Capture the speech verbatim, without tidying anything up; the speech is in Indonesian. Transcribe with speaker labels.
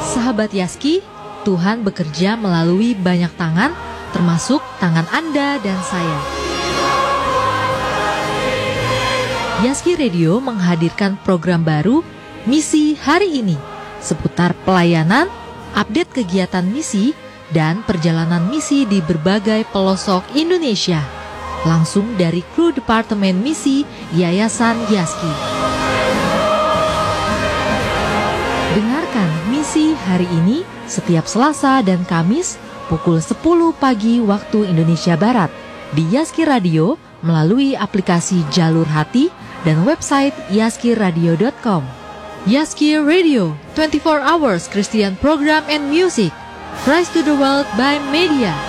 Speaker 1: Sahabat Yaski, Tuhan bekerja melalui banyak tangan, termasuk tangan Anda dan saya. Yaski Radio menghadirkan program baru, Misi Hari Ini, seputar pelayanan, update kegiatan misi, dan perjalanan misi di berbagai pelosok Indonesia. Langsung dari kru Departemen Misi Yayasan Yaski. Dengarkan Misi Hari Ini setiap Selasa dan Kamis pukul sepuluh pagi waktu Indonesia Barat di Yaski Radio melalui aplikasi Jalur Hati dan website yaski radio dot com. Yaski Radio, twenty-four hours Christian program and music. Christ to the world by media.